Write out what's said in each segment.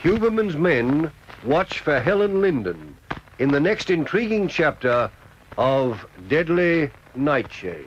Huberman's men watch for Helen Linden in the next intriguing chapter of Deadly Nightshade.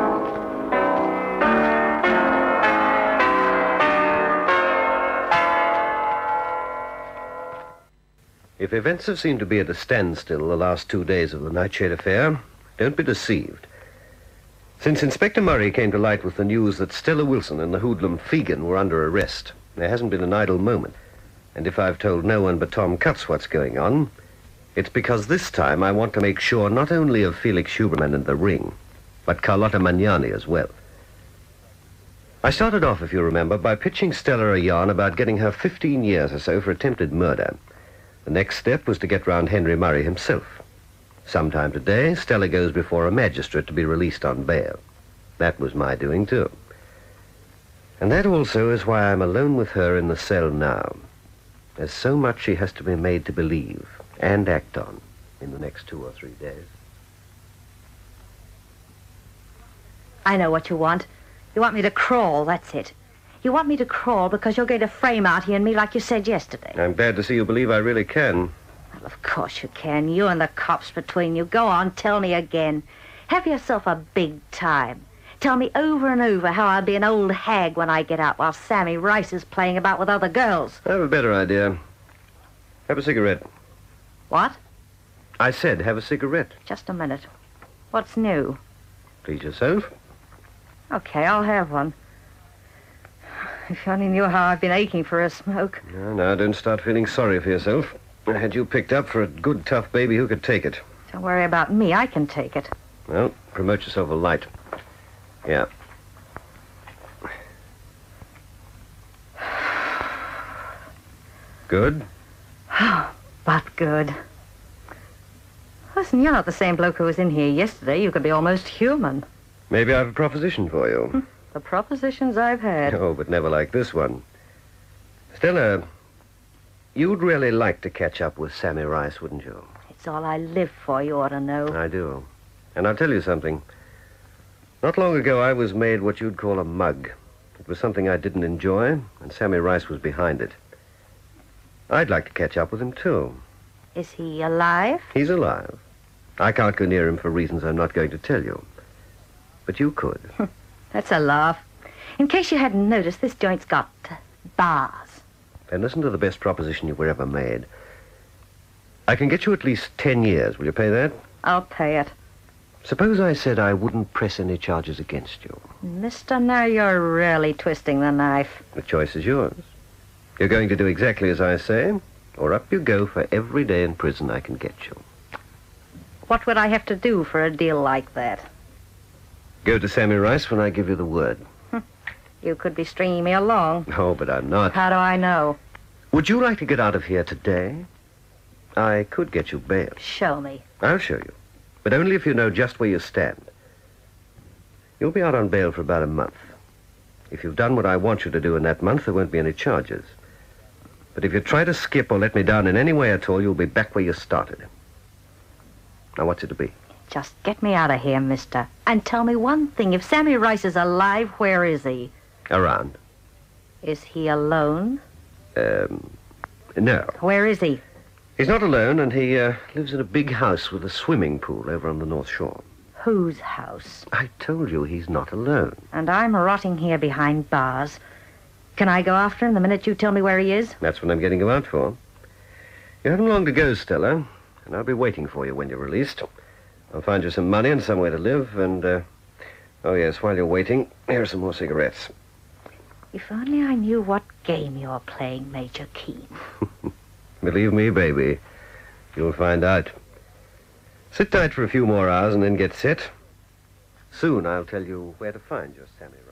If events have seemed to be at a standstill the last 2 days of the Nightshade affair, don't be deceived. Since Inspector Murray came to light with the news that Stella Wilson and the hoodlum Fegan were under arrest, there hasn't been an idle moment. And if I've told no one but Tom Cutts what's going on, it's because this time I want to make sure not only of Felix Huberman and the ring, but Carlotta Magnani as well. I started off, if you remember, by pitching Stella a yarn about getting her 15 years or so for attempted murder. The next step was to get round Henry Murray himself. Sometime today, Stella goes before a magistrate to be released on bail. That was my doing, too. And that also is why I'm alone with her in the cell now. There's so much she has to be made to believe and act on in the next 2 or 3 days. I know what you want. You want me to crawl, that's it. You want me to crawl because you're going to frame Artie and me like you said yesterday. I'm glad to see you believe I really can. Well, of course you can. You and the cops between you. Go on, tell me again. Have yourself a big time. Tell me over and over how I'll be an old hag when I get out while Sammy Rice is playing about with other girls. I have a better idea. Have a cigarette. What? I said have a cigarette. Just a minute. What's new? Please yourself. Okay, I'll have one. If you only knew how I've been aching for a smoke. No, don't start feeling sorry for yourself. I had you picked up for a good, tough baby who could take it. Don't worry about me. I can take it. Well, promote yourself a light. Yeah. Good? But good. Listen, you're not the same bloke who was in here yesterday. You could be almost human. Maybe I have a proposition for you. The propositions I've had. Oh, but never like this one. Stella, you'd really like to catch up with Sammy Rice, wouldn't you? It's all I live for, you ought to know. I do. And I'll tell you something. Not long ago, I was made what you'd call a mug. It was something I didn't enjoy, and Sammy Rice was behind it. I'd like to catch up with him, too. Is he alive? He's alive. I can't go near him for reasons I'm not going to tell you. But you could. That's a laugh. In case you hadn't noticed, this joint's got bars. Then listen to the best proposition you were ever made. I can get you at least 10 years. Will you pay that? I'll pay it. Suppose I said I wouldn't press any charges against you. Mister, now you're really twisting the knife. The choice is yours. You're going to do exactly as I say, or up you go for every day in prison I can get you. What would I have to do for a deal like that? Go to Sammy Rice when I give you the word. You could be stringing me along. No, but I'm not. How do I know? Would you like to get out of here today? I could get you bail. Show me. I'll show you. But only if you know just where you stand. You'll be out on bail for about a month. If you've done what I want you to do in that month, there won't be any charges. But if you try to skip or let me down in any way at all, you'll be back where you started. Now, what's it to be? Just get me out of here, mister. And tell me one thing. If Sammy Rice is alive, where is he? Around. Is he alone? No. Where is he? He's not alone, and he lives in a big house with a swimming pool over on the North Shore. Whose house? I told you he's not alone. And I'm rotting here behind bars. Can I go after him the minute you tell me where he is? That's what I'm getting you out for. You haven't long to go, Stella, and I'll be waiting for you when you're released. I'll find you some money and somewhere to live, and, oh yes, while you're waiting, here are some more cigarettes. If only I knew what game you're playing, Major Keene. Believe me, baby, you'll find out. Sit tight for a few more hours and then get set. Soon I'll tell you where to find your Sammy.